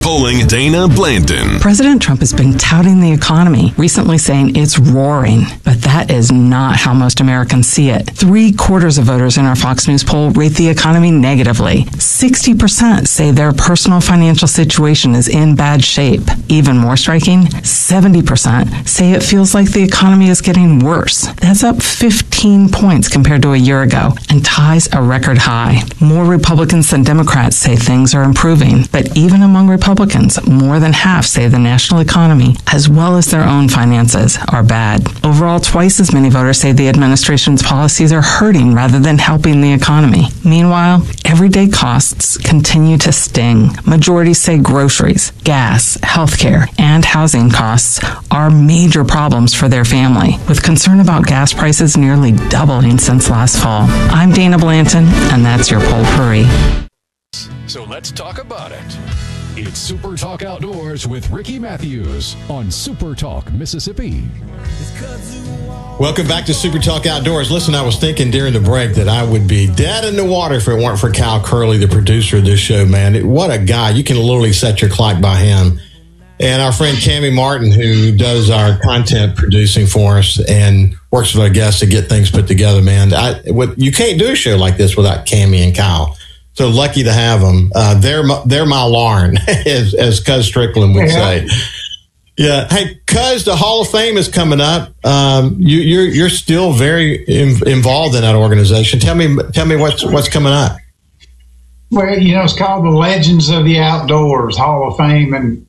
Polling Dana Blandon. President Trump has been touting the economy, recently saying it's roaring. But that is not how most Americans see it. 3/4 of voters in our Fox News poll rate the economy negatively. 60% say their personal financial situation is in bad shape. Even more striking, 70% say it feels like the economy is getting worse. That's up 15 points compared to a year ago and ties a record high. More Republicans than Democrats say things are improving, but even among Republicans, more than half say the national economy, as well as their own finances, are bad. Overall, twice as many voters say the administration's policies are hurting rather than helping the economy. Meanwhile, everyday costs continue to sting. Majorities say groceries, gas, healthcare, and housing costs are major problems for their family, with concern about gas prices nearly doubling since last fall. I'm Dana Blanton, and that's your Poll Parade. So let's talk about it. It's Super Talk Outdoors with Ricky Matthews on Super Talk Mississippi. Welcome back to Super Talk Outdoors. Listen, I was thinking during the break that I would be dead in the water if it weren't for Kyle Curley, the producer of this show, man. What a guy. You can literally set your clock by him. And our friend Cammie Martin, who does our content producing for us and works with our guests to get things put together, man. You can't do a show like this without Cammie and Kyle. So lucky to have them. They're my Lauren, as Cuz Strickland would say. Yeah. Hey, Cuz, the Hall of Fame is coming up. You're still very involved in that organization. Tell me what's coming up. Well, it's called the Legends of the Outdoors Hall of Fame, and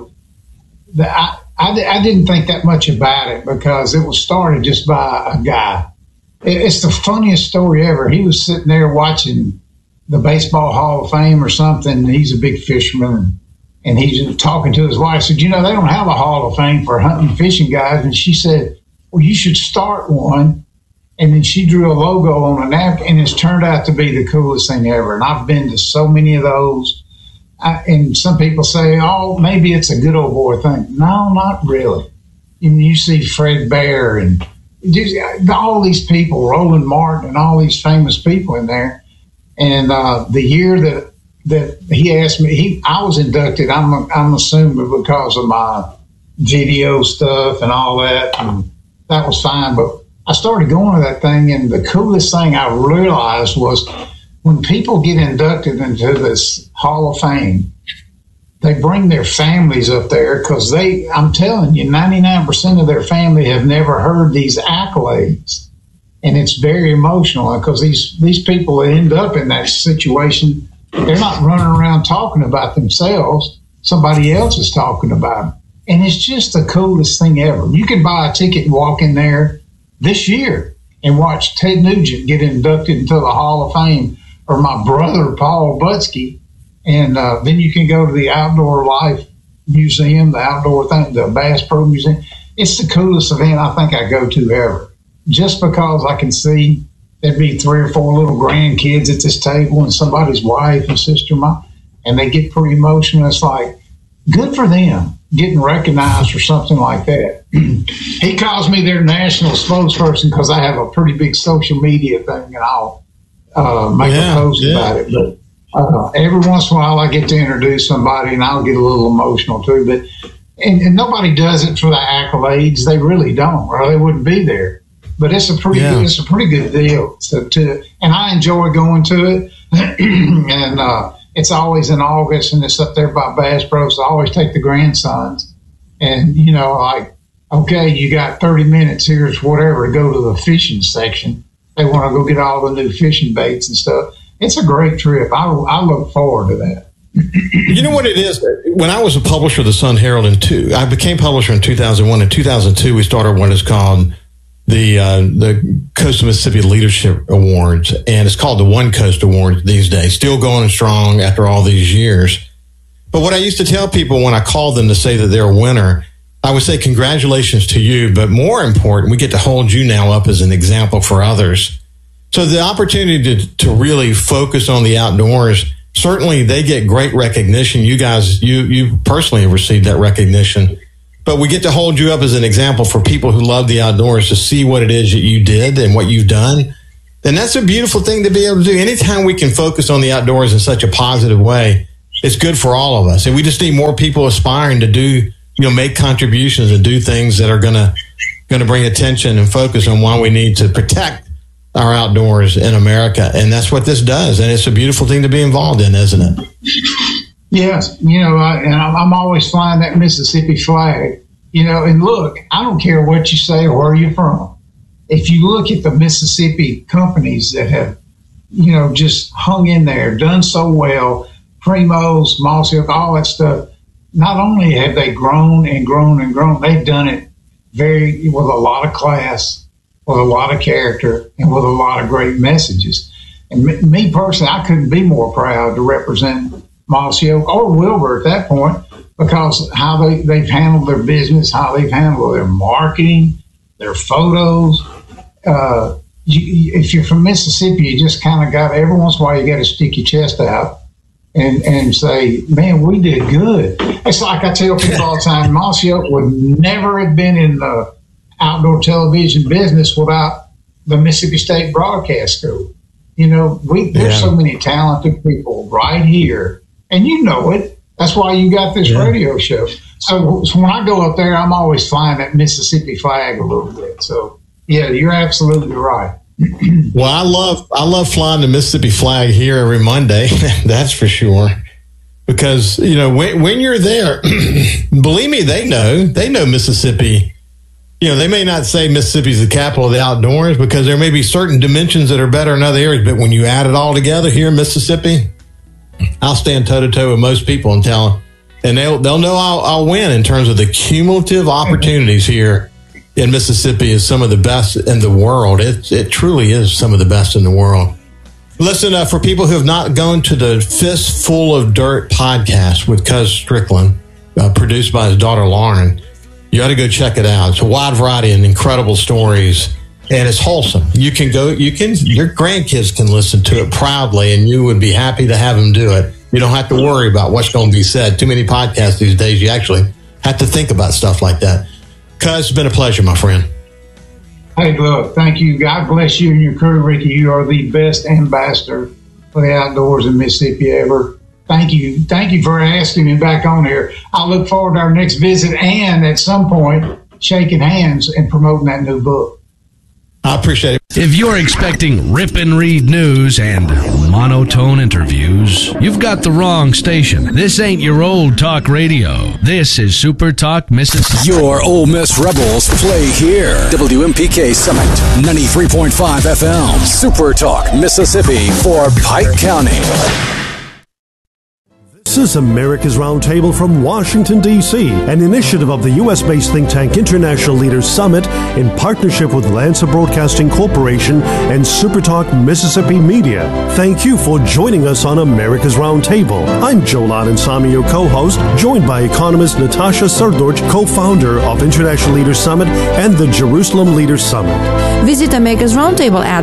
I didn't think that much about it because it was started just by a guy. It's the funniest story ever. He was sitting there watching the Baseball Hall of Fame or something. He's a big fisherman, and he's talking to his wife. Said, they don't have a Hall of Fame for hunting and fishing guys. And she said, well, you should start one. And then she drew a logo on a napkin, and it's turned out to be the coolest thing ever. And I've been to so many of those. And some people say, oh, maybe it's a good old boy thing. No, not really. You see Fred Bear and all these people, Roland Martin and all these famous people in there. And the year that he asked me, I was inducted. I'm assuming because of my video stuff and all that, and that was fine. But I started going to that thing, and the coolest thing I realized was when people get inducted into this Hall of Fame, they bring their families up there because I'm telling you, 99% of their family have never heard these accolades. And it's very emotional because these people that end up in that situation, they're not running around talking about themselves. Somebody else is talking about them. And it's just the coolest thing ever. You can buy a ticket and walk in there this year and watch Ted Nugent get inducted into the Hall of Fame, or my brother, Paul Butsky. And then you can go to the Outdoor Life Museum, the outdoor thing, the Bass Pro Museum. It's the coolest event I think I go to ever. Just because I can see there'd be 3 or 4 little grandkids at this table and somebody's wife and sister-in-law, and they get pretty emotional. It's like, good for them getting recognized for something like that. He calls me their national spokesperson because I have a pretty big social media thing, and I'll make a post about it. But every once in a while I get to introduce somebody, and I'll get a little emotional too. But and nobody does it for the accolades. They really don't, or they wouldn't be there. But it's a pretty good deal. And I enjoy going to it. And it's always in August, and it's up there by Bass Pro. So I always take the grandsons. And, okay, you got 30 minutes, here's whatever, to go to the fishing section. They want to go get all the new fishing baits and stuff. It's a great trip. I look forward to that. You know what it is? When I was a publisher of the Sun Herald I became publisher in 2001. In 2002, we started what is called the Coastal Mississippi Leadership Awards, and it's called the One Coast Awards these days, still going strong after all these years. But what I used to tell people when I called them to say that they're a winner, I would say congratulations to you, but more important, we get to hold you now up as an example for others. So the opportunity to really focus on the outdoors, certainly they get great recognition. You guys, you personally have received that recognition. But we get to hold you up as an example for people who love the outdoors to see what it is that you did and what you've done. And that's a beautiful thing to be able to do. Anytime we can focus on the outdoors in such a positive way, it's good for all of us. And we just need more people aspiring to do, make contributions and do things that are going to bring attention and focus on why we need to protect our outdoors in America. And that's what this does. And it's a beautiful thing to be involved in, isn't it? Yes. And I'm always flying that Mississippi flag, and look, I don't care what you say or where you're from. If you look at the Mississippi companies that have, just hung in there, done so well, Primos, Moss Hill, all that stuff, not only have they grown and grown and grown, they've done it with a lot of class, with a lot of character, and with a lot of great messages. And me personally, I couldn't be more proud to represent Moss Hill or Wilbur at that point, because how they've handled their business, how they've handled their marketing, their photos. If you're from Mississippi, you just kind of got, every once in a while, you got to stick your chest out and say, man, we did good. It's like I tell people all the time, Moss Hill would never have been in the outdoor television business without the Mississippi State Broadcast School. There's so many talented people right here, and it. That's why you got this radio show. So when I go up there, I'm always flying that Mississippi flag a little bit. So, yeah, you're absolutely right. Well, I love flying the Mississippi flag here every Monday. That's for sure. Because, when you're there, believe me, they know Mississippi. They may not say Mississippi's the capital of the outdoors, because there may be certain dimensions that are better in other areas. But when you add it all together here in Mississippi, I'll stand toe to toe with most people and tell them, and they'll know I'll win in terms of the cumulative opportunities here in Mississippi is some of the best in the world. It truly is some of the best in the world. Listen, for people who have not gone to the Fistful of Dirt podcast with Cuz Strickland, produced by his daughter Lauren, you ought to go check it out. It's a wide variety of incredible stories, and it's wholesome. Your grandkids can listen to it proudly, and you would be happy to have them do it. You don't have to worry about what's going to be said. Too many podcasts these days, you actually have to think about stuff like that. Cuz, it's been a pleasure, my friend. Hey, look, thank you. God bless you and your crew, Ricky. You are the best ambassador for the outdoors in Mississippi ever. Thank you. Thank you for asking me back on here. I look forward to our next visit and at some point shaking hands and promoting that new book. I appreciate it. If you're expecting rip and read news and monotone interviews, you've got the wrong station. This ain't your old talk radio. This is Super Talk Mississippi. Your Ole Miss Rebels play here. WMPK Summit, 93.5 FM. Super Talk Mississippi for Pike County. This is America's Roundtable from Washington, D.C., an initiative of the U.S.-based think tank International Leaders Summit in partnership with Lancer Broadcasting Corporation and SuperTalk Mississippi Media. Thank you for joining us on America's Roundtable. I'm Joel Anand, your co-host, joined by economist Natasha Srdoc, co-founder of International Leaders Summit and the Jerusalem Leaders Summit. Visit America's Roundtable at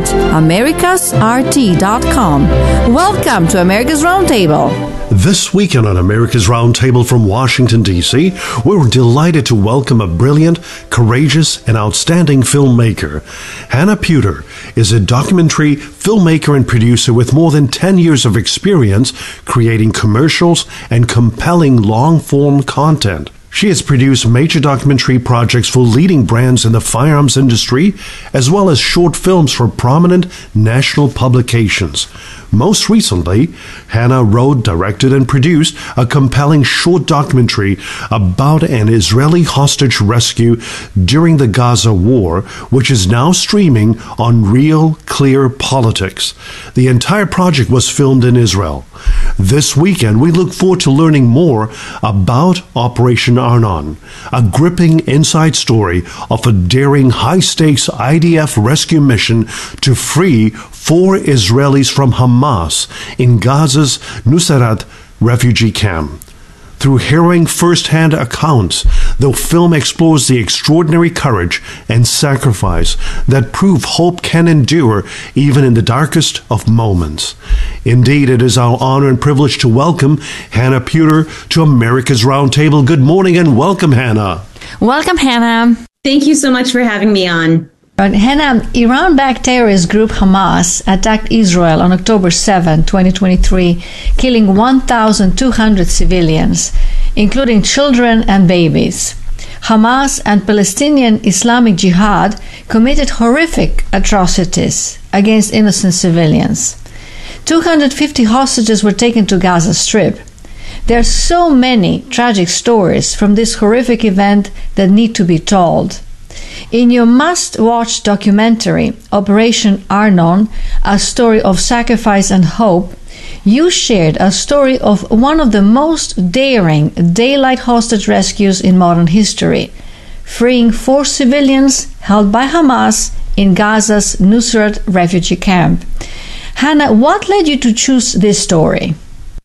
americasrt.com. Welcome to America's Roundtable. This weekend on America's Roundtable from Washington, D.C., we're delighted to welcome a brilliant, courageous, and outstanding filmmaker. Hannah Puter is a documentary filmmaker and producer with more than 10 years of experience creating commercials and compelling long-form content. She has produced major documentary projects for leading brands in the firearms industry, as well as short films for prominent national publications. Most recently, Hannah wrote, directed, and produced a compelling short documentary about an Israeli hostage rescue during the Gaza war, which is now streaming on Real Clear Politics. The entire project was filmed in Israel. This weekend, we look forward to learning more about Operation Arnon, a gripping inside story of a daring high-stakes IDF rescue mission to free 4 Israelis from Hamas in Gaza's Nuseirat refugee camp. Through harrowing first-hand accounts, the film explores the extraordinary courage and sacrifice that prove hope can endure even in the darkest of moments. Indeed, it is our honor and privilege to welcome Hannah Puter to America's Roundtable. Good morning and welcome, Hannah. Welcome, Hannah. Thank you so much for having me on. Hannah, Iran-backed terrorist group Hamas attacked Israel on October 7, 2023, killing 1,200 civilians, including children and babies. Hamas and Palestinian Islamic Jihad committed horrific atrocities against innocent civilians. 250 hostages were taken to Gaza Strip. There are so many tragic stories from this horrific event that need to be told. In your must-watch documentary, Operation Arnon, A Story of Sacrifice and Hope, you shared a story of one of the most daring daylight hostage rescues in modern history, freeing 4 civilians held by Hamas in Gaza's Nusrat refugee camp. Hannah, what led you to choose this story?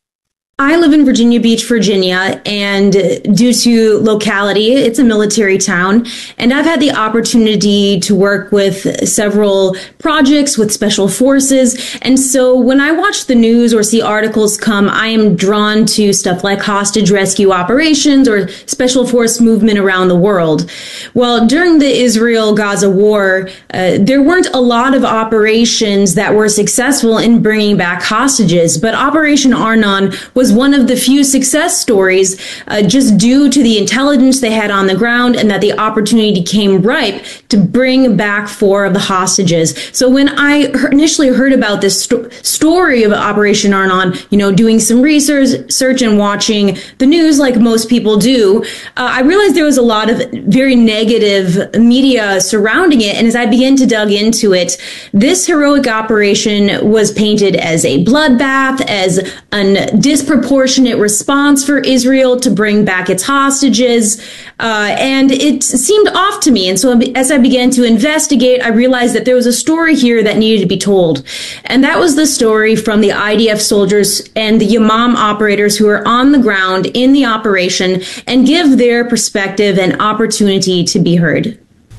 I live in Virginia Beach, Virginia, and due to locality, it's a military town, and I've had the opportunity to work with several projects with special forces, and so when I watch the news or see articles come, I am drawn to stuff like hostage rescue operations or special force movement around the world. Well, during the Israel-Gaza war, there weren't a lot of operations that were successful in bringing back hostages, but Operation Arnon was one of the few success stories just due to the intelligence they had on the ground and that the opportunity came ripe to bring back 4 of the hostages. So when I initially heard about this story of Operation Arnon, doing some research and watching the news like most people do, I realized there was a lot of very negative media surrounding it. And as I began to dig into it, this heroic operation was painted as a bloodbath, as a disproportionate response for Israel to bring back its hostages. And it seemed off to me. And so as I began to investigate, I realized that there was a story here that needed to be told. And that was the story from the IDF soldiers and the Yamam operators who are on the ground in the operation and give their perspective and opportunity to be heard.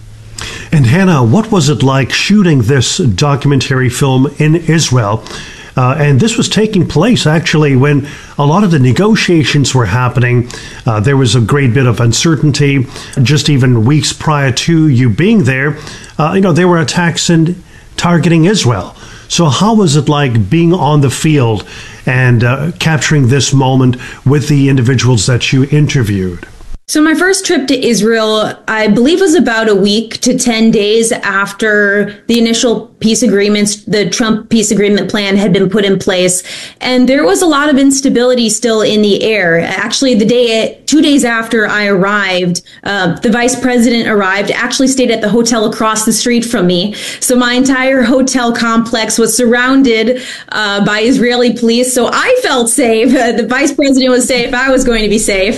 And Hannah, what was it like shooting this documentary film in Israel? And this was taking place actually when a lot of the negotiations were happening. There was a great bit of uncertainty. Just even weeks prior to you being there, there were attacks and targeting Israel. So how was it like being on the field and capturing this moment with the individuals that you interviewed? So my first trip to Israel, I believe, was about a week to 10 days after the initial peace agreements, the Trump peace agreement plan had been put in place. And there was a lot of instability still in the air. Actually, 2 days after I arrived, the vice president arrived, actually stayed at the hotel across the street from me. So my entire hotel complex was surrounded by Israeli police. So I felt safe. The vice president was safe. I was going to be safe.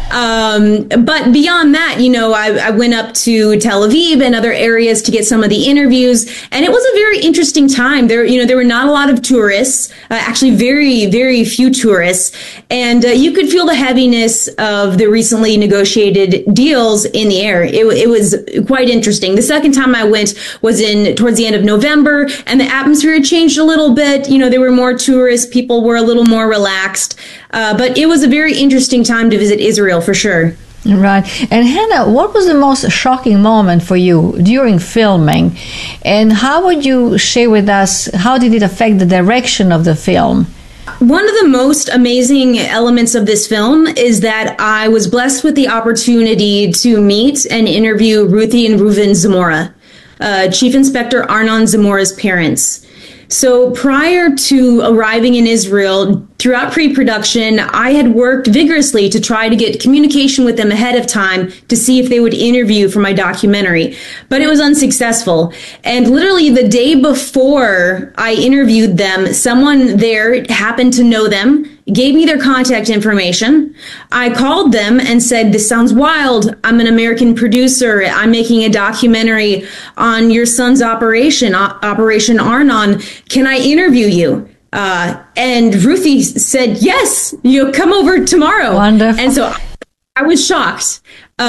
But beyond that, I went up to Tel Aviv and other areas to get some of the interviews, and it was a very interesting time. There were not a lot of tourists, actually very, very few tourists, and you could feel the heaviness of the recently negotiated deals in the air. It was quite interesting. The second time I went was towards the end of November, and the atmosphere had changed a little bit. There were more tourists, people were a little more relaxed, but it was a very interesting time to visit Israel for sure. Right. And Hannah, what was the most shocking moment for you during filming? And how would you share with us, how did it affect the direction of the film? One of the most amazing elements of this film is that I was blessed with the opportunity to meet and interview Ruthie and Reuven Zamora, Chief Inspector Arnon Zamora's parents. So prior to arriving in Israel, throughout pre-production, I had worked vigorously to try to get communication with them ahead of time to see if they would interview for my documentary, but it was unsuccessful. And literally the day before I interviewed them, someone there happened to know them, gave me their contact information. I called them and said, "This sounds wild. I'm an American producer. I'm making a documentary on your son's operation, Operation Arnon. Can I interview you?" And Ruthie said, "Yes, you'll come over tomorrow." Wonderful. And so I was shocked.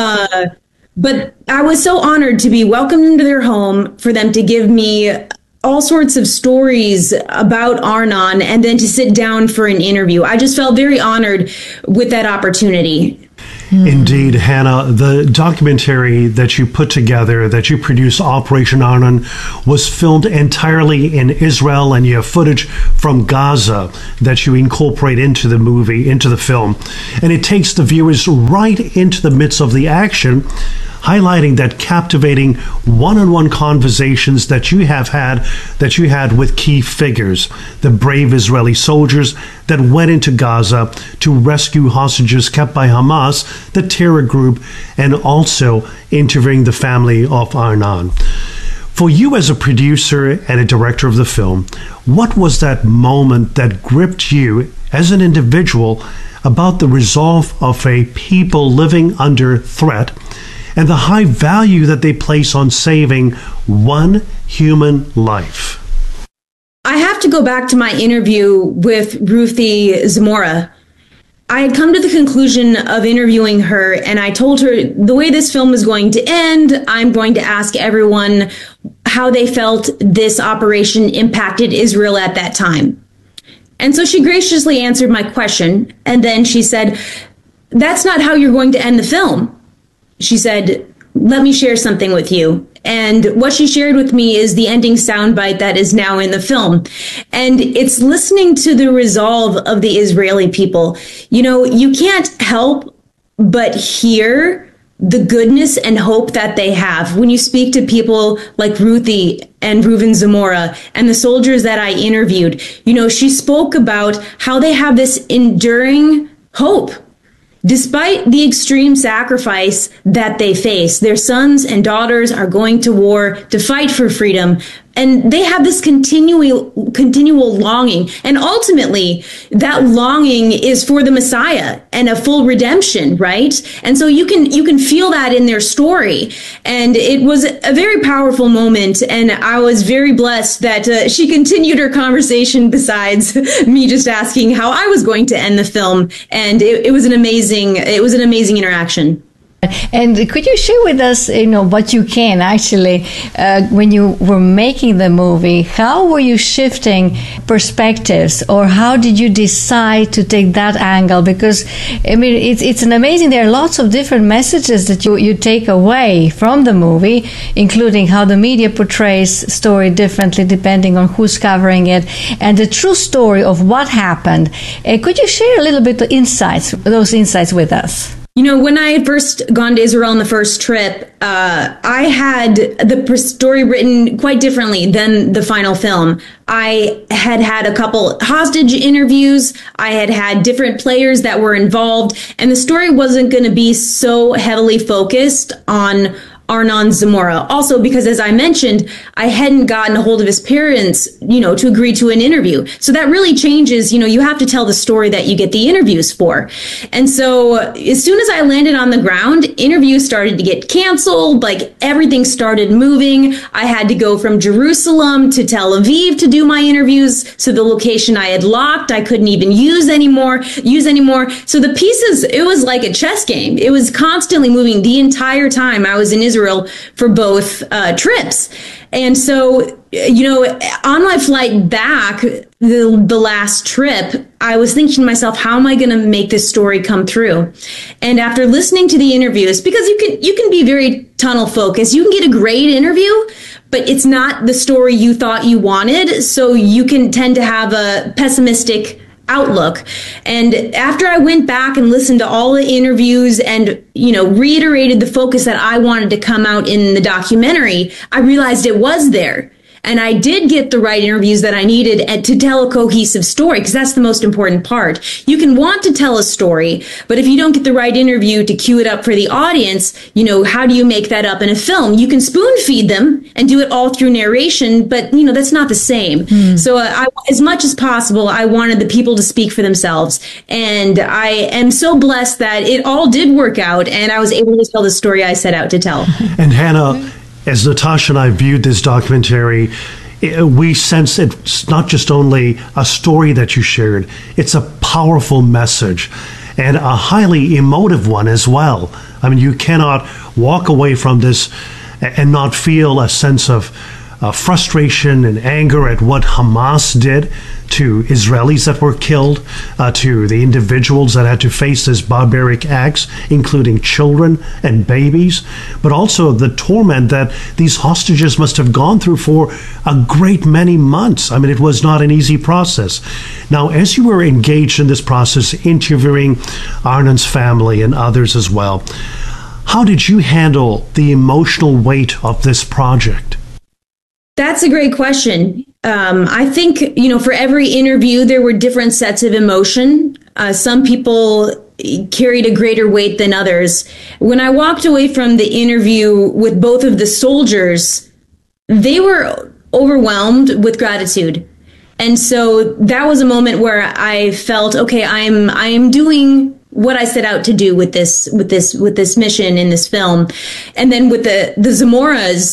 But I was so honored to be welcomed into their home, for them to give me all sorts of stories about Arnon and then to sit down for an interview. I just felt very honored with that opportunity. Indeed, Hannah, the documentary that you put together, that you produced, Operation Arnon, was filmed entirely in Israel, and you have footage from Gaza that you incorporate into the movie, into the film. And it takes the viewers right into the midst of the action, highlighting that captivating one-on-one conversations that you had with key figures, the brave Israeli soldiers that went into Gaza to rescue hostages kept by Hamas, the terror group, and also interviewing the family of Arnon. For you as a producer and a director of the film, what was that moment that gripped you as an individual about the resolve of a people living under threat and the high value that they place on saving one human life? I have to go back to my interview with Ruthie Zamora. I had come to the conclusion of interviewing her, and I told her the way this film is going to end, I'm going to ask everyone how they felt this operation impacted Israel at that time. And so she graciously answered my question, and then she said, "That's not how you're going to end the film." She said, "Let me share something with you." And what she shared with me is the ending soundbite that is now in the film. And it's listening to the resolve of the Israeli people. You know, you can't help but hear the goodness and hope that they have when you speak to people like Ruthie and Reuven Zamora and the soldiers that I interviewed. You know, she spoke about how they have this enduring hope. Despite the extreme sacrifice that they face, their sons and daughters are going to war to fight for freedom. And they have this continual longing. And ultimately, that longing is for the Messiah and a full redemption, right? And so you can feel that in their story. And it was a very powerful moment. And I was very blessed that she continued her conversation besides me just asking how I was going to end the film. And it was an amazing interaction. And could you share with us, what you can actually, when you were making the movie, how were you shifting perspectives, or how did you decide to take that angle? Because, I mean, it's an amazing, there are lots of different messages that you take away from the movie, including how the media portrays story differently depending on who's covering it, and the true story of what happened. Could you share a little bit those insights with us? You know, when I had first gone to Israel on the first trip, I had the story written quite differently than the final film. I had a couple hostage interviews. I had different players that were involved, and the story wasn't going to be so heavily focused on Arnon Zamora. Also, because as I mentioned, I hadn't gotten a hold of his parents, to agree to an interview. So that really changes, you have to tell the story that you get the interviews for. And so as soon as I landed on the ground, interviews started to get canceled, like everything started moving. I had to go from Jerusalem to Tel Aviv to do my interviews. So the location I had locked, I couldn't even use anymore. So the pieces, it was like a chess game. It was constantly moving the entire time I was in Israel for both trips. And so, on my flight back, the last trip, I was thinking to myself, how am I going to make this story come through? And after listening to the interviews, because you can be very tunnel focused, you can get a great interview, but it's not the story you thought you wanted. So you can tend to have a pessimistic outlook. And after I went back and listened to all the interviews and, reiterated the focus that I wanted to come out in the documentary, I realized it was there. And I did get the right interviews that I needed to tell a cohesive story, because that's the most important part. You can want to tell a story, but if you don't get the right interview to cue it up for the audience, how do you make that up in a film? You can spoon feed them and do it all through narration, but, that's not the same. So as much as possible, I wanted the people to speak for themselves. And I am so blessed that it all did work out, and I was able to tell the story I set out to tell. And Hannah, as Natasha and I viewed this documentary, we sense it's not just only a story that you shared, it's a powerful message and a highly emotive one as well. I mean, you cannot walk away from this and not feel a sense of frustration and anger at what Hamas did to Israelis that were killed, to the individuals that had to face this barbaric acts, including children and babies, but also the torment that these hostages must have gone through for a great many months. I mean, it was not an easy process. Now, as you were engaged in this process, interviewing Arnon's family and others as well, how did you handle the emotional weight of this project? That's a great question. I think, for every interview, there were different sets of emotion. Some people carried a greater weight than others. When I walked away from the interview with both of the soldiers, they were overwhelmed with gratitude. And so that was a moment where I felt, okay, I am doing what I set out to do with this mission in this film. And then with the Zamoras,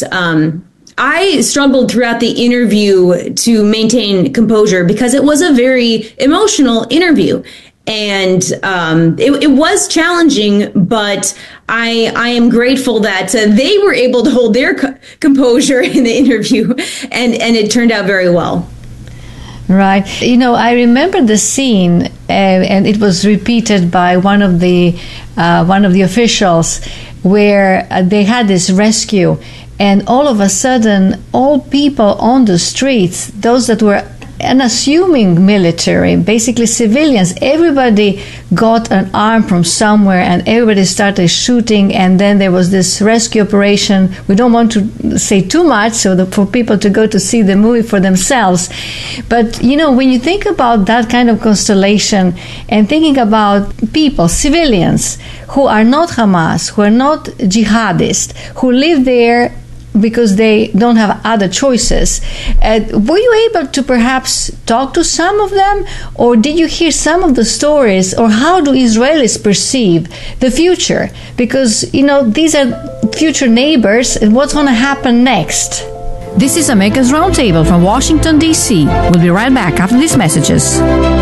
I struggled throughout the interview to maintain composure because it was a very emotional interview. And it was challenging, but I am grateful that they were able to hold their composure in the interview, and it turned out very well. Right. I remember the scene, and it was repeated by one of the officials, where they had this rescue, and all of a sudden, all people on the streets, those that were unassuming military, basically civilians, everybody got an arm from somewhere and everybody started shooting, and then there was this rescue operation. We don't want to say too much for people to go to see the movie for themselves. But, when you think about that kind of constellation and thinking about people, civilians, who are not Hamas, who are not jihadists, who live there because they don't have other choices. Were you able to perhaps talk to some of them, or did you hear some of the stories, or how do Israelis perceive the future? Because, these are future neighbors, and what's going to happen next? This is America's Roundtable from Washington, D.C. We'll be right back after these messages.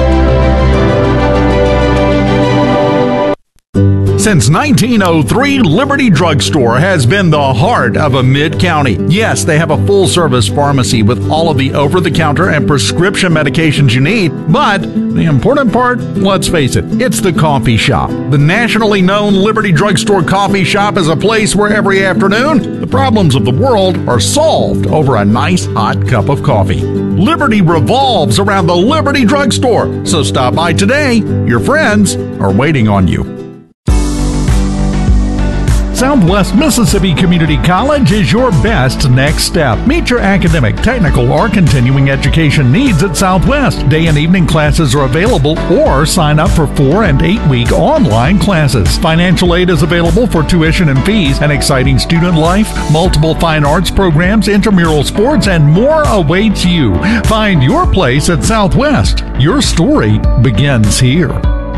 Since 1903, Liberty Drugstore has been the heart of a mid-county. Yes, they have a full-service pharmacy with all of the over-the-counter and prescription medications you need. But the important part, let's face it, it's the coffee shop. The nationally known Liberty Drugstore coffee shop is a place where every afternoon, the problems of the world are solved over a nice hot cup of coffee. Liberty revolves around the Liberty Drugstore. So stop by today. Your friends are waiting on you. Southwest Mississippi Community College is your best next step. Meet your academic, technical, or continuing education needs at Southwest. Day and evening classes are available, or sign up for 4- and 8-week online classes. Financial aid is available for tuition and fees, an exciting student life, multiple fine arts programs, intramural sports, and more awaits you. Find your place at Southwest. Your story begins here.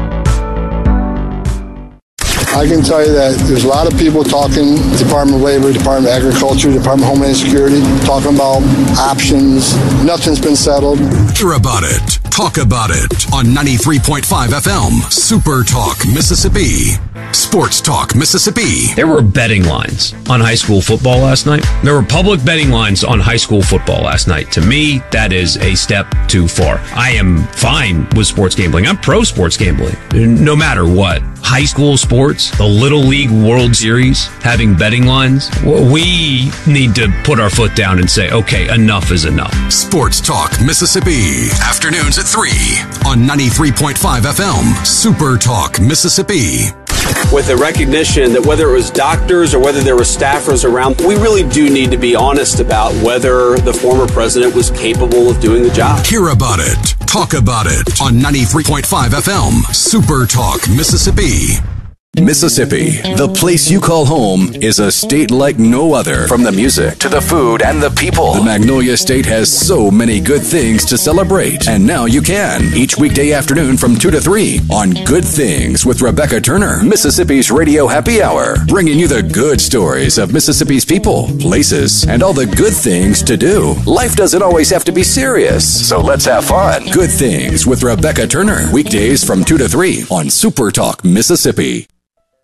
I can tell you that there's a lot of people talking, Department of Labor, Department of Agriculture, Department of Homeland Security, talking about options. Nothing's been settled. Hear about it. Talk about it on 93.5 FM, Super Talk, Mississippi. Sports Talk, Mississippi. There were betting lines on high school football last night. There were public betting lines on high school football last night. To me, that is a step too far. I am fine with sports gambling. I'm pro sports gambling, no matter what. High school sports, the Little League World Series, having betting lines, we need to put our foot down and say, okay, enough is enough. Sports Talk, Mississippi. Afternoons at 3 on 93.5 FM, Super Talk, Mississippi. With the recognition that whether it was doctors or whether there were staffers around, we really do need to be honest about whether the former president was capable of doing the job. Hear about it. Talk about it on 93.5 FM, Super Talk, Mississippi. Mississippi, the place you call home, is a state like no other. From the music to the food and the people, the Magnolia State has so many good things to celebrate. And now you can, each weekday afternoon from 2 to 3 on Good Things with Rebecca Turner, Mississippi's Radio Happy Hour, bringing you the good stories of Mississippi's people, places, and all the good things to do. Life doesn't always have to be serious, so let's have fun. Good Things with Rebecca Turner, weekdays from 2 to 3 on Super Talk, Mississippi.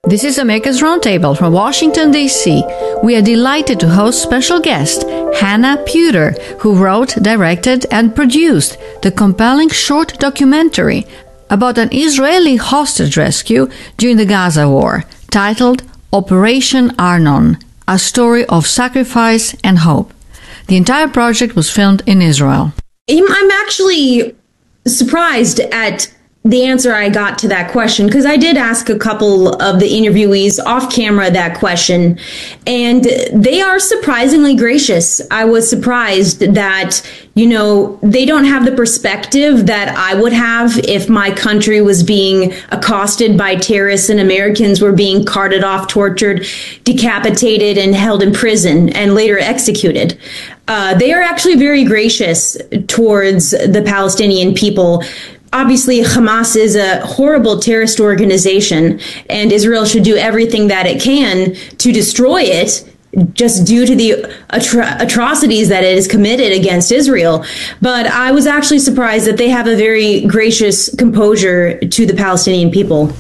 This is America's Roundtable from Washington, D.C. We are delighted to host special guest Hannah Puter, who wrote, directed, and produced the compelling short documentary about an Israeli hostage rescue during the Gaza War, titled Operation Arnon, a story of sacrifice and hope. The entire project was filmed in Israel. I'm actually surprised at the answer I got to that question, because I did ask a couple of the interviewees off camera that question, and they are surprisingly gracious. I was surprised that, they don't have the perspective that I would have if my country was being accosted by terrorists and Americans were being carted off, tortured, decapitated, and held in prison and later executed. They are actually very gracious towards the Palestinian people. Obviously, Hamas is a horrible terrorist organization, and Israel should do everything that it can to destroy it, just due to the atrocities that it has committed against Israel. But I was actually surprised that they have a very gracious composure to the Palestinian people.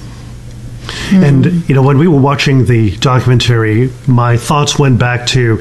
And, when we were watching the documentary, my thoughts went back to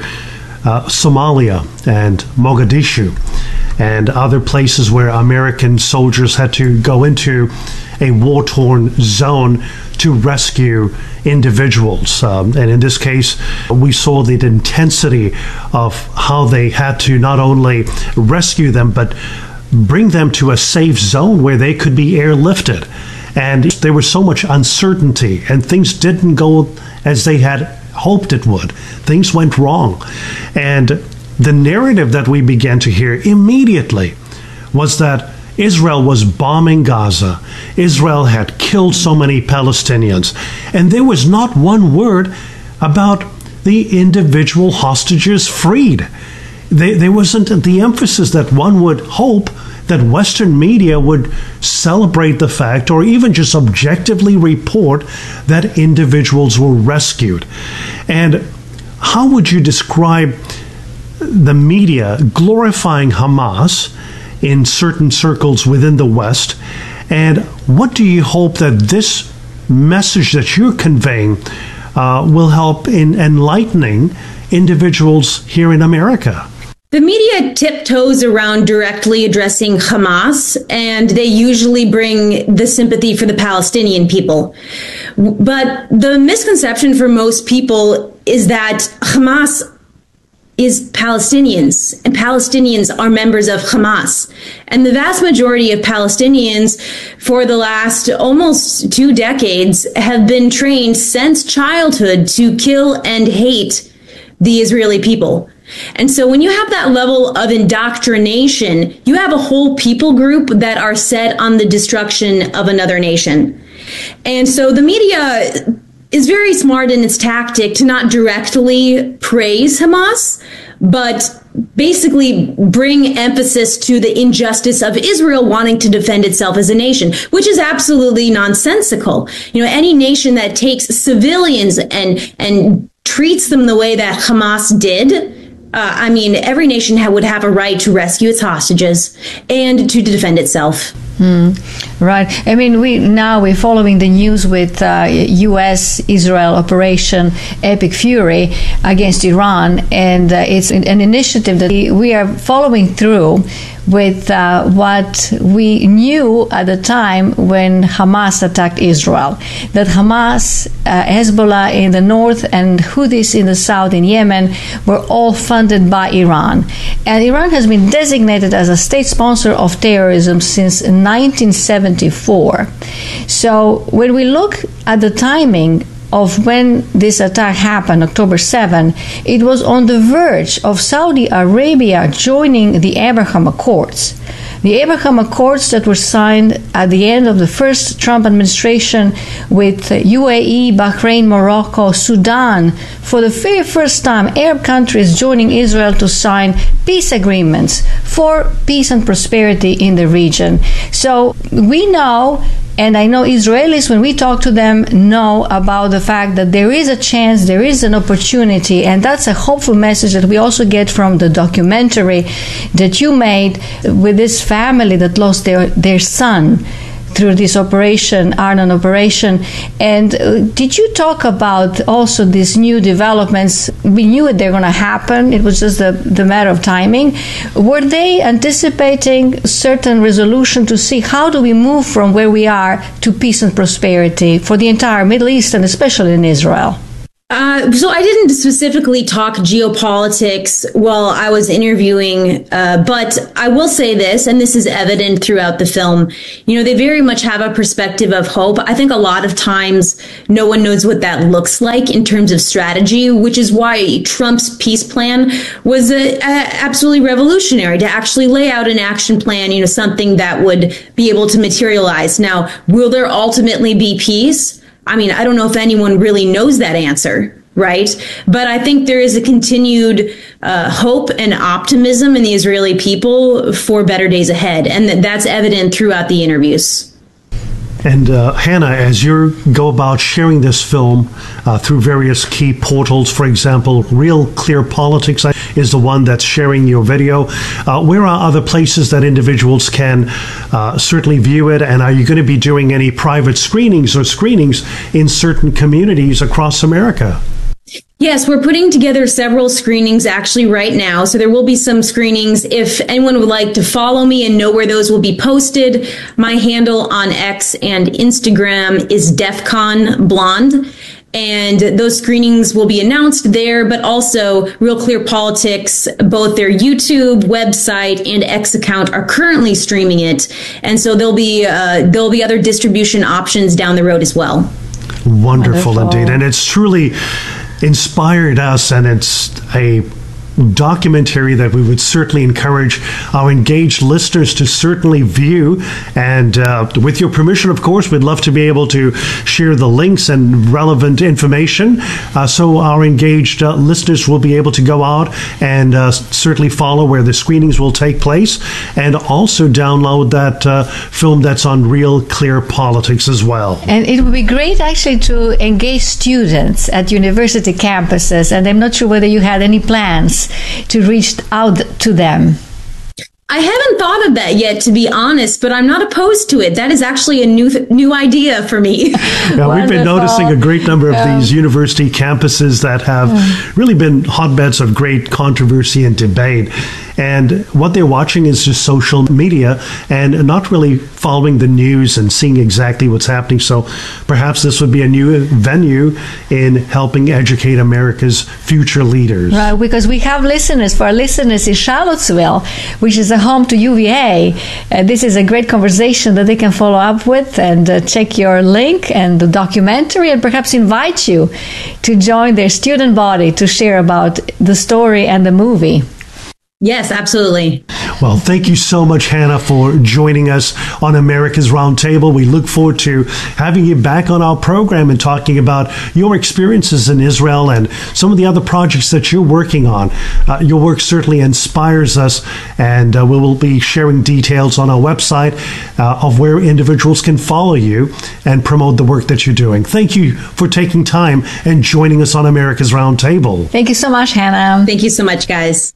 Somalia and Mogadishu and other places where American soldiers had to go into a war-torn zone to rescue individuals. And in this case, we saw the intensity of how they had to not only rescue them, but bring them to a safe zone where they could be airlifted. And there was so much uncertainty, and things didn't go as they had hoped it would. Things went wrong. And the narrative that we began to hear immediately was that Israel was bombing Gaza. Israel had killed so many Palestinians. And there was not one word about the individual hostages freed. There wasn't the emphasis that one would hope that Western media would celebrate the fact or even just objectively report that individuals were rescued. And how would you describe the media glorifying Hamas in certain circles within the West? And what do you hope that this message that you're conveying will help in enlightening individuals here in America? The media tiptoes around directly addressing Hamas, and they usually bring the sympathy for the Palestinian people. But the misconception for most people is that Hamas is Palestinians, and Palestinians are members of Hamas. And the vast majority of Palestinians for the last almost 2 decades have been trained since childhood to kill and hate the Israeli people. And so when you have that level of indoctrination, you have a whole people group that are set on the destruction of another nation. And so the media is very smart in its tactic to not directly praise Hamas, but basically bring emphasis to the injustice of Israel wanting to defend itself as a nation, which is absolutely nonsensical. Any nation that takes civilians and treats them the way that Hamas did, every nation would have a right to rescue its hostages and to defend itself. Right. We're following the news with U.S.-Israel Operation Epic Fury against Iran, and it's an initiative that we are following through with what we knew at the time when Hamas attacked Israel, that Hamas, Hezbollah in the north and Houthis in the south in Yemen were all funded by Iran. And Iran has been designated as a state sponsor of terrorism since 1974. So when we look at the timing of when this attack happened, October 7, it was on the verge of Saudi Arabia joining the Abraham Accords. The Abraham Accords that were signed at the end of the first Trump administration with UAE, Bahrain, Morocco, Sudan. For the very first time, Arab countries joining Israel to sign peace agreements for peace and prosperity in the region. So we know, and I know Israelis, when we talk to them, know about the fact that there is a chance, there is an opportunity, and that's a hopeful message that we also get from the documentary that you made with this family that lost their son through this operation, Arnon operation. And did you talk about also these new developments? We knew they're going to happen. It was just the matter of timing. Were they anticipating certain resolution to see how do we move from where we are to peace and prosperity for the entire Middle East and especially in Israel? So I didn't specifically talk geopolitics while I was interviewing, but I will say this, and this is evident throughout the film. You know, they very much have a perspective of hope. I think a lot of times no one knows what that looks like in terms of strategy, which is why Trump's peace plan was absolutely revolutionary, to actually lay out an action plan, you know, something that would be able to materialize. Now, will there ultimately be peace? I mean, I don't know if anyone really knows that answer, right? But I think there is a continued hope and optimism in the Israeli people for better days ahead. And that's evident throughout the interviews. And Hannah, as you go about sharing this film through various key portals, for example, Real Clear Politics is the one that's sharing your video. Where are other places that individuals can certainly view it? And are you going to be doing any private screenings or screenings in certain communities across America? Yes, we're putting together several screenings actually right now. So there will be some screenings. If anyone would like to follow me and know where those will be posted, my handle on X and Instagram is DEFCON Blonde. And those screenings will be announced there, but also Real Clear Politics, both their YouTube, website, and X account are currently streaming it. And so there'll be other distribution options down the road as well. Wonderful indeed. And it's truly inspired us, and it's a documentary that we would certainly encourage our engaged listeners to certainly view. And with your permission, of course, we'd love to be able to share the links and relevant information so our engaged listeners will be able to go out and certainly follow where the screenings will take place, and also download that film that's on Real Clear Politics as well. And it would be great actually to engage students at university campuses, and I'm not sure whether you had any plans to reach out to them. I haven't thought of that yet, to be honest, but I'm not opposed to it. That is actually a new idea for me. Yeah, we've been noticing a great number of these university campuses that have really been hotbeds of great controversy and debate. And what they're watching is just social media and not really following the news and seeing exactly what's happening. So perhaps this would be a new venue in helping educate America's future leaders. Right, because we have listeners, for our listeners in Charlottesville, which is a home to UVA. This is a great conversation that they can follow up with, and check your link and the documentary, and perhaps invite you to join their student body to share about the story and the movie. Yes, absolutely. Well, thank you so much, Hannah, for joining us on America's Roundtable. We look forward to having you back on our program and talking about your experiences in Israel and some of the other projects that you're working on. Your work certainly inspires us, and we will be sharing details on our website of where individuals can follow you and promote the work that you're doing. Thank you for taking time and joining us on America's Roundtable. Thank you so much, Hannah. Thank you so much, guys.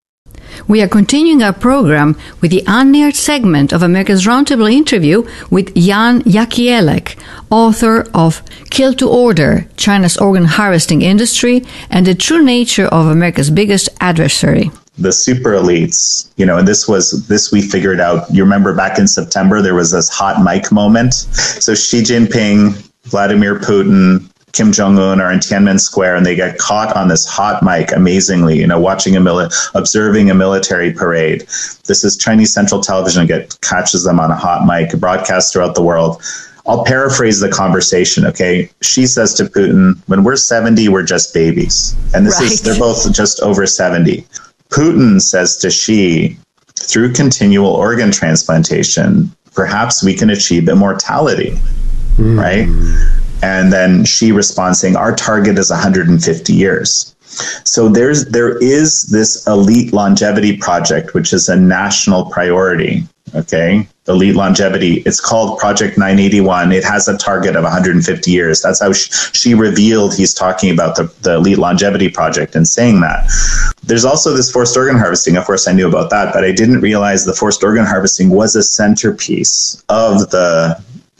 We are continuing our program with the unaired segment of America's Roundtable interview with Jan Jekielek, author of Kill to Order, China's Organ Harvesting Industry and the True Nature of America's Biggest Adversary. The super elites, you know, and this we figured out. You remember back in September, there was this hot mic moment. So Xi Jinping, Vladimir Putin, Kim Jong-un are in Tiananmen Square, and they get caught on this hot mic, amazingly, you know, observing a military parade. This is Chinese Central Television catches them on a hot mic, broadcast throughout the world. I'll paraphrase the conversation, okay? She says to Putin, when we're 70, we're just babies. And they're both just over 70. Putin says to Xi, through continual organ transplantation, perhaps we can achieve immortality, right? And then Xi responds saying, our target is 150 years. So there is this elite longevity project, which is a national priority, okay? Elite longevity. It's called Project 981. It has a target of 150 years. That's how Xi revealed he's talking about the elite longevity project and saying that. There's also this forced organ harvesting. Of course, I knew about that, but I didn't realize the forced organ harvesting was a centerpiece of the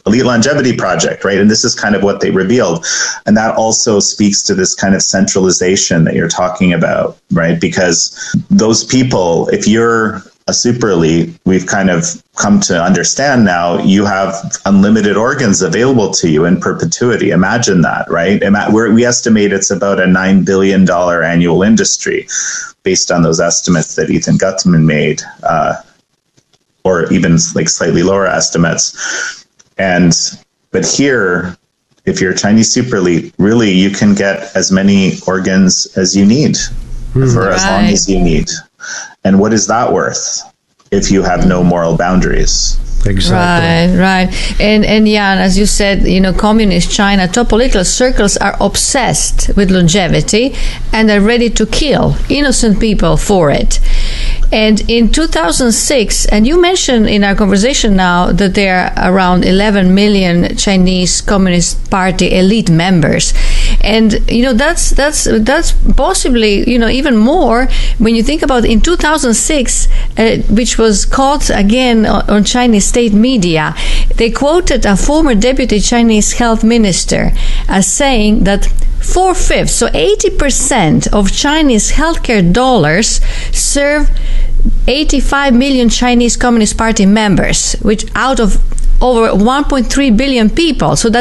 Elite Longevity Project, right? And this is kind of what they revealed. And that also speaks to this kind of centralization that you're talking about, right? Because those people, if you're a super elite, we've kind of come to understand now, you have unlimited organs available to you in perpetuity. Imagine that, right? We estimate it's about a $9 billion annual industry based on those estimates that Ethan Gutman made, or even like slightly lower estimates. But here, if you're a Chinese super elite, really you can get as many organs as you need for as long as you need. And what is that worth if you have no moral boundaries? Exactly. Right. And Jan, as you said, communist China, top political circles are obsessed with longevity and are ready to kill innocent people for it. And in 2006, and you mentioned in our conversation now that there are around 11 million Chinese Communist Party elite members. And, that's possibly, even more when you think about in 2006, which was caught again on Chinese state media, they quoted a former deputy Chinese health minister as saying that 4/5, so 80% of Chinese healthcare dollars serve 85 million Chinese Communist Party members, which out of over 1.3 billion people. So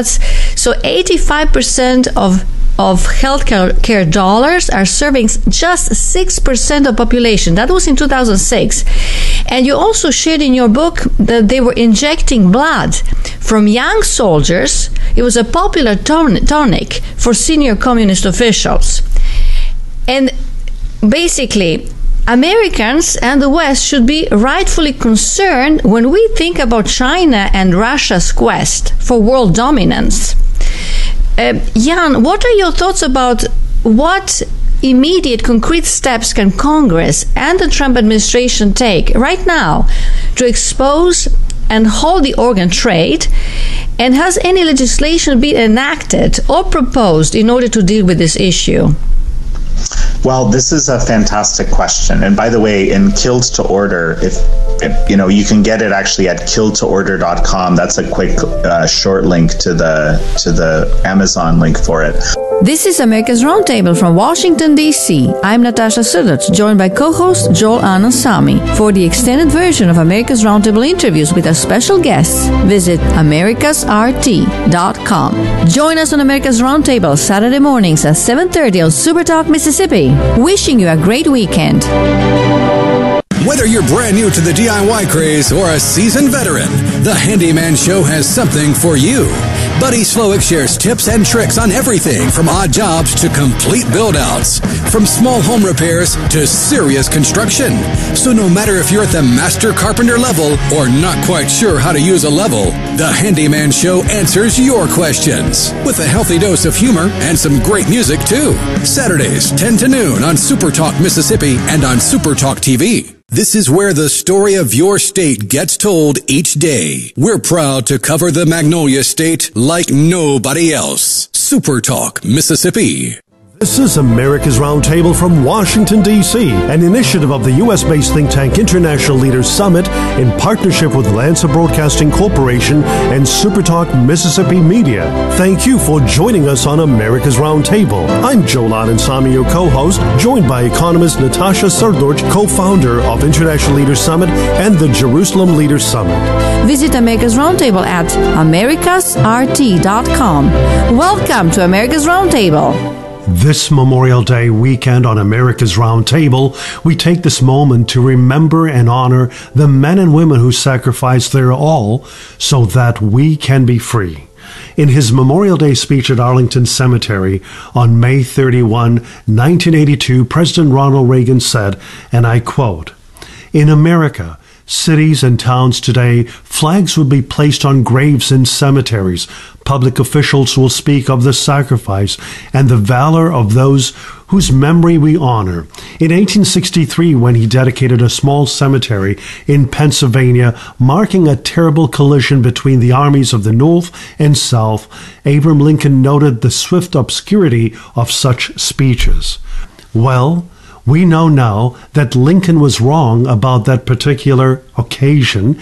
85% of healthcare dollars are serving just 6% of population. That was in 2006. And you also shared in your book that they were injecting blood from young soldiers. It was a popular tonic for senior communist officials. And basically, Americans and the West should be rightfully concerned when we think about China and Russia's quest for world dominance. Jan, what are your thoughts about what immediate concrete steps can Congress and the Trump administration take right now to expose and hold the organ trade? And has any legislation been enacted or proposed in order to deal with this issue? Well, this is a fantastic question. And by the way, in Killed to Order, if you can get it actually at killedtoorder.com. That's a quick short link to the Amazon link for it. This is America's Roundtable from Washington, D.C. I'm Natasha Sudoc, joined by co-host Joel Anand-Samy. For the extended version of America's Roundtable interviews with our special guests, visit americasrt.com. Join us on America's Roundtable Saturday mornings at 7:30 on Super Talk, Mississippi. Wishing you a great weekend. Whether you're brand new to the DIY craze or a seasoned veteran, the Handyman Show has something for you. Buddy Slowick shares tips and tricks on everything from odd jobs to complete build-outs, from small home repairs to serious construction. So no matter if you're at the master carpenter level or not quite sure how to use a level, the Handyman Show answers your questions with a healthy dose of humor and some great music too. Saturdays, 10 to noon on Super Talk Mississippi and on Super Talk TV. This is where the story of your state gets told each day. We're proud to cover the Magnolia State like nobody else. Super Talk Mississippi. This is America's Roundtable from Washington, D.C., an initiative of the U.S.-based think tank International Leaders Summit in partnership with Lancer Broadcasting Corporation and SuperTalk Mississippi Media. Thank you for joining us on America's Roundtable. I'm Joel Anand-Samy, your co-host, joined by economist Natasha Sudoc, co-founder of International Leaders Summit and the Jerusalem Leaders Summit. Visit America's Roundtable at americasrt.com. Welcome to America's Roundtable. This Memorial Day weekend on America's Roundtable, we take this moment to remember and honor the men and women who sacrificed their all so that we can be free. In his Memorial Day speech at Arlington Cemetery on May 31, 1982, President Ronald Reagan said, and I quote, "In America, cities and towns today, flags will be placed on graves in cemeteries. Public officials will speak of the sacrifice and the valor of those whose memory we honor." In 1863, when he dedicated a small cemetery in Pennsylvania, marking a terrible collision between the armies of the North and South, Abraham Lincoln noted the swift obscurity of such speeches. Well, we know now that Lincoln was wrong about that particular occasion.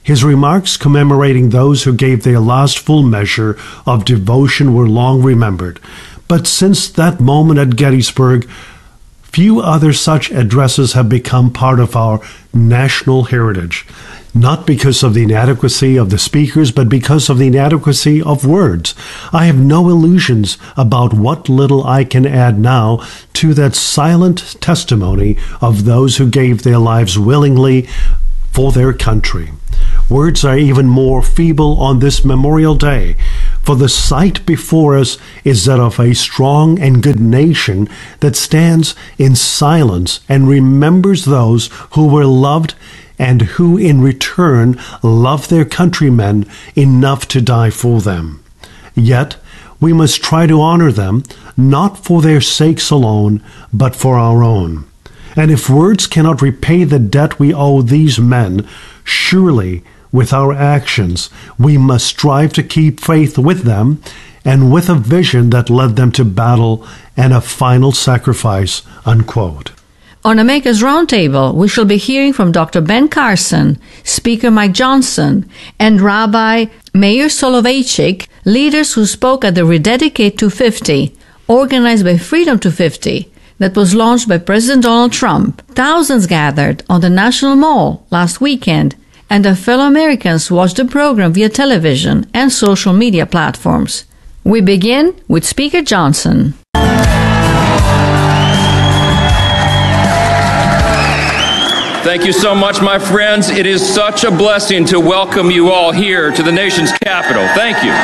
His remarks commemorating those who gave their last full measure of devotion were long remembered. But since that moment at Gettysburg, few other such addresses have become part of our national heritage, not because of the inadequacy of the speakers, but because of the inadequacy of words. I have no illusions about what little I can add now to that silent testimony of those who gave their lives willingly for their country. Words are even more feeble on this Memorial Day, for the sight before us is that of a strong and good nation that stands in silence and remembers those who were loved and who in return love their countrymen enough to die for them. Yet we must try to honor them, not for their sakes alone, but for our own. And if words cannot repay the debt we owe these men, surely with our actions we must strive to keep faith with them and with a vision that led them to battle and a final sacrifice." Unquote. On a Makers Roundtable, we shall be hearing from Dr. Ben Carson, Speaker Mike Johnson, and Rabbi Meir Soloveichik, leaders who spoke at the Rededicate 250, organized by Freedom 250, that was launched by President Donald Trump. Thousands gathered on the National Mall last weekend, and our fellow Americans watched the program via television and social media platforms. We begin with Speaker Johnson. Thank you so much, my friends. It is such a blessing to welcome you all here to the nation's capital. Thank you.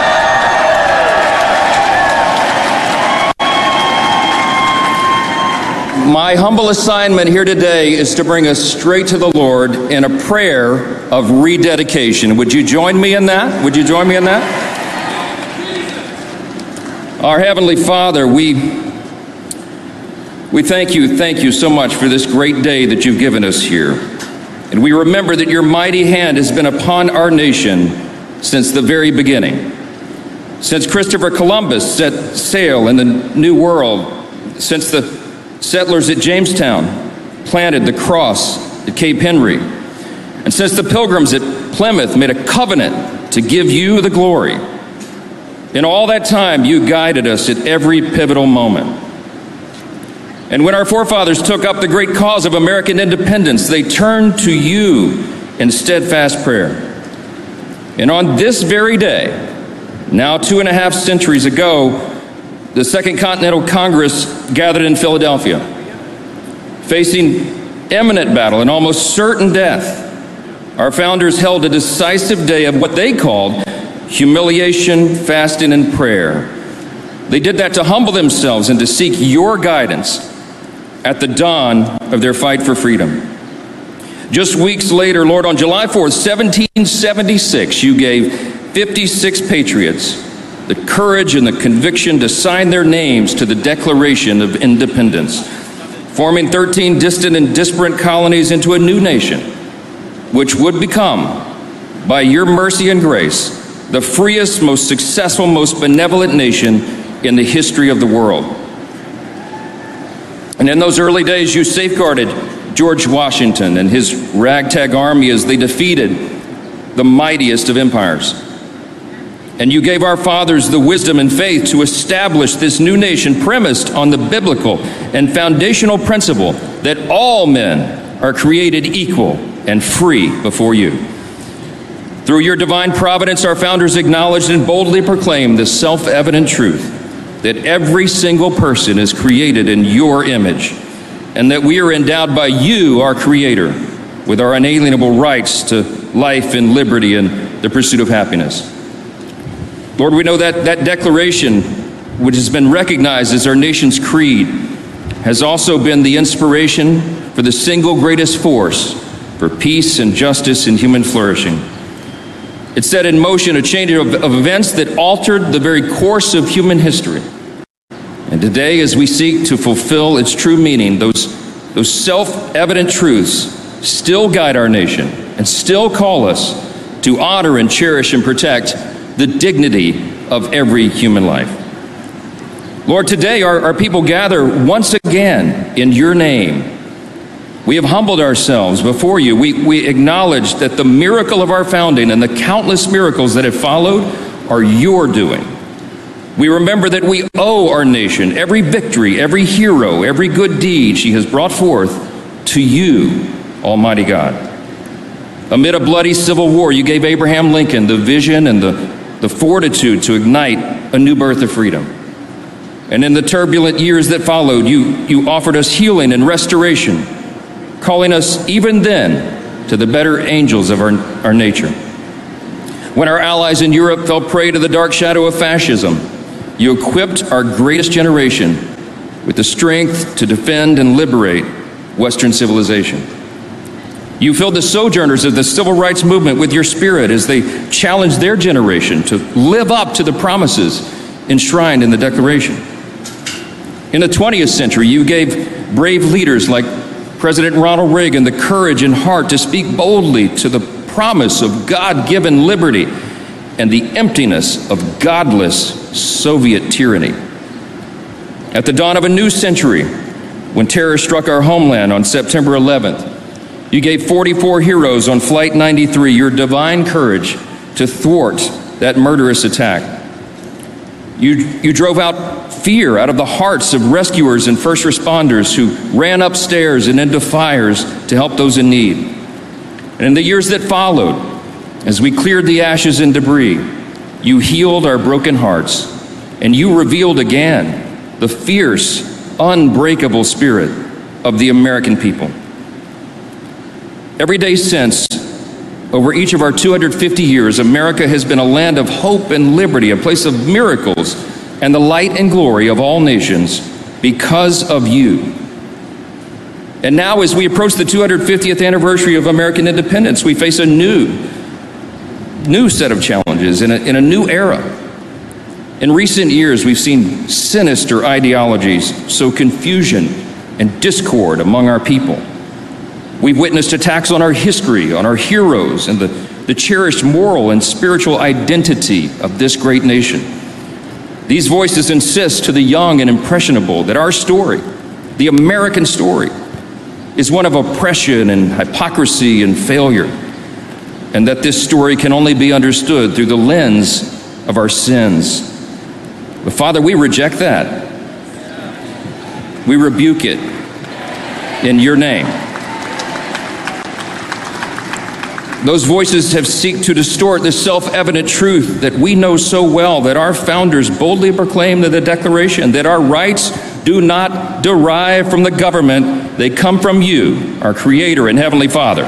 My humble assignment here today is to bring us straight to the Lord in a prayer of rededication. Would you join me in that? Would you join me in that? Our Heavenly Father, we thank you so much for this great day that you've given us here. And we remember that your mighty hand has been upon our nation since the very beginning. Since Christopher Columbus set sail in the New World, since the settlers at Jamestown planted the cross at Cape Henry, and since the pilgrims at Plymouth made a covenant to give you the glory, in all that time you guided us at every pivotal moment. And when our forefathers took up the great cause of American independence, they turned to you in steadfast prayer. And on this very day, now 2.5 centuries ago, the Second Continental Congress gathered in Philadelphia. Facing imminent battle and almost certain death, our founders held a decisive day of what they called humiliation, fasting, and prayer. They did that to humble themselves and to seek your guidance at the dawn of their fight for freedom. Just weeks later, Lord, on July 4th, 1776, you gave 56 patriots the courage and the conviction to sign their names to the Declaration of Independence, forming 13 distant and disparate colonies into a new nation, which would become, by your mercy and grace, the freest, most successful, most benevolent nation in the history of the world. And in those early days, you safeguarded George Washington and his ragtag army as they defeated the mightiest of empires. And you gave our fathers the wisdom and faith to establish this new nation premised on the biblical and foundational principle that all men are created equal and free before you. Through your divine providence, our founders acknowledged and boldly proclaimed the self-evident truth that every single person is created in your image, and that we are endowed by you, our Creator, with our inalienable rights to life and liberty and the pursuit of happiness. Lord, we know that that declaration, which has been recognized as our nation's creed, has also been the inspiration for the single greatest force for peace and justice and human flourishing. It set in motion a chain of events that altered the very course of human history. And today, as we seek to fulfill its true meaning, those self-evident truths still guide our nation and still call us to honor and cherish and protect the dignity of every human life. Lord, today our people gather once again in your name We have humbled ourselves before you. We acknowledge that the miracle of our founding and the countless miracles that have followed are your doing. We remember that we owe our nation every victory, every hero, every good deed she has brought forth to you, Almighty God. Amid a bloody civil war, you gave Abraham Lincoln the vision and the fortitude to ignite a new birth of freedom. And in the turbulent years that followed, you offered us healing and restoration, calling us even then to the better angels of our nature. When our allies in Europe fell prey to the dark shadow of fascism, you equipped our greatest generation with the strength to defend and liberate Western civilization. You filled the sojourners of the civil rights movement with your spirit as they challenged their generation to live up to the promises enshrined in the Declaration. In the 20th century, you gave brave leaders like President Ronald Reagan the courage and heart to speak boldly to the promise of God-given liberty and the emptiness of godless Soviet tyranny. At the dawn of a new century, when terror struck our homeland on September 11th, you gave 44 heroes on Flight 93 your divine courage to thwart that murderous attack. You drove out fear out of the hearts of rescuers and first responders who ran upstairs and into fires to help those in need. And in the years that followed, as we cleared the ashes and debris, you healed our broken hearts, and you revealed again the fierce, unbreakable spirit of the American people. Every day since, over each of our 250 years, America has been a land of hope and liberty, a place of miracles and the light and glory of all nations because of you. And now, as we approach the 250th anniversary of American independence, we face a new set of challenges in a new era. In recent years, we've seen sinister ideologies sow confusion and discord among our people. We've witnessed attacks on our history, on our heroes, and the cherished moral and spiritual identity of this great nation. These voices insist to the young and impressionable that our story, the American story, is one of oppression and hypocrisy and failure, and that this story can only be understood through the lens of our sins. But Father, we reject that. We rebuke it in your name. Those voices have sought to distort the self-evident truth that we know so well, that our founders boldly proclaimed in the Declaration, that our rights do not derive from the government, they come from you, our Creator and Heavenly Father.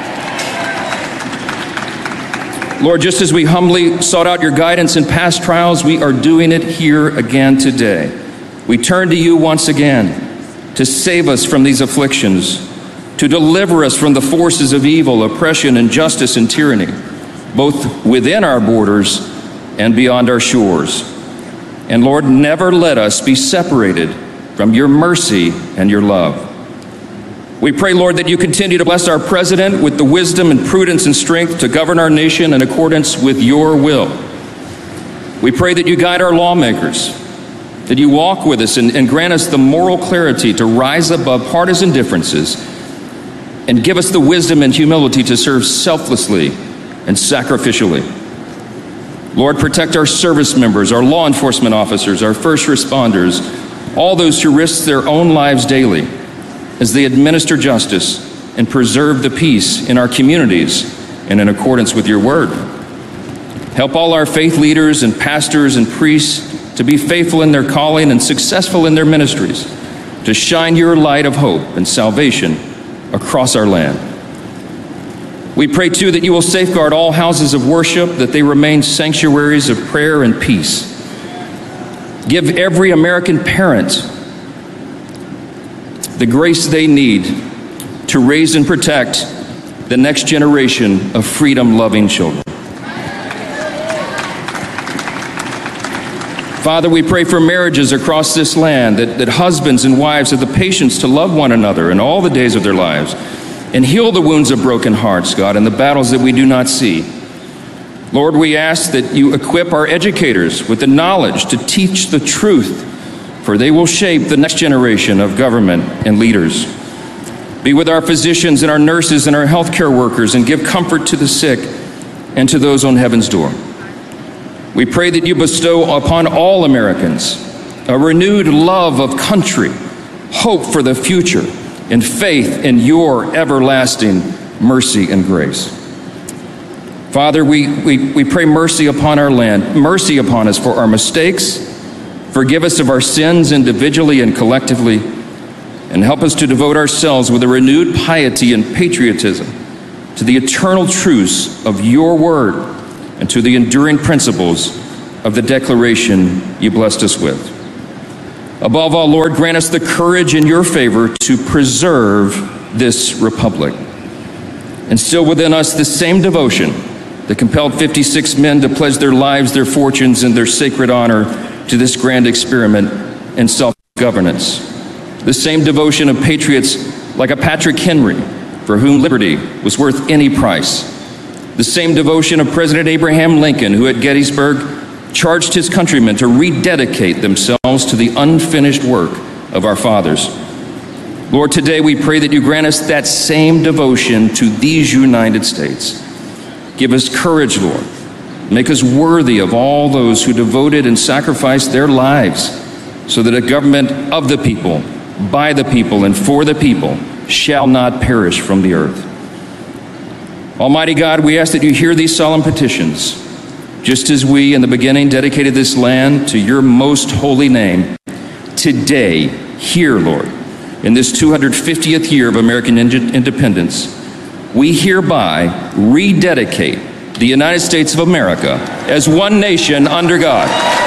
Lord, just as we humbly sought out your guidance in past trials, we are doing it here again today. We turn to you once again to save us from these afflictions, to deliver us from the forces of evil, oppression, injustice, and tyranny, both within our borders and beyond our shores. And Lord, never let us be separated from your mercy and your love. We pray, Lord, that you continue to bless our president with the wisdom and prudence and strength to govern our nation in accordance with your will. We pray that you guide our lawmakers, that you walk with us and grant us the moral clarity to rise above partisan differences, and give us the wisdom and humility to serve selflessly and sacrificially. Lord, protect our service members, our law enforcement officers, our first responders, all those who risk their own lives daily as they administer justice and preserve the peace in our communities and in accordance with your word. Help all our faith leaders and pastors and priests to be faithful in their calling and successful in their ministries, to shine your light of hope and salvation across our land. We pray, too, that you will safeguard all houses of worship, that they remain sanctuaries of prayer and peace. Give every American parent the grace they need to raise and protect the next generation of freedom-loving children. Father, we pray for marriages across this land, that husbands and wives have the patience to love one another in all the days of their lives, and heal the wounds of broken hearts, God, and the battles that we do not see. Lord, we ask that you equip our educators with the knowledge to teach the truth, for they will shape the next generation of government and leaders. Be with our physicians and our nurses and our healthcare workers, and give comfort to the sick and to those on heaven's door. We pray that you bestow upon all Americans a renewed love of country, hope for the future, and faith in your everlasting mercy and grace. Father, we pray mercy upon our land, mercy upon us for our mistakes. Forgive us of our sins individually and collectively, and help us to devote ourselves with a renewed piety and patriotism to the eternal truths of your word and to the enduring principles of the declaration you blessed us with. Above all, Lord, grant us the courage in your favor to preserve this republic. Instill within us the same devotion that compelled 56 men to pledge their lives, their fortunes, and their sacred honor to this grand experiment in self-governance. The same devotion of patriots like a Patrick Henry, for whom liberty was worth any price. The same devotion of President Abraham Lincoln, who at Gettysburg charged his countrymen to rededicate themselves to the unfinished work of our fathers. Lord, today we pray that you grant us that same devotion to these United States. Give us courage, Lord. Make us worthy of all those who devoted and sacrificed their lives so that a government of the people, by the people, and for the people shall not perish from the earth. Almighty God, we ask that you hear these solemn petitions, just as we in the beginning dedicated this land to your most holy name. Today, here, Lord, in this 250th year of American independence, we hereby rededicate the United States of America as one nation under God.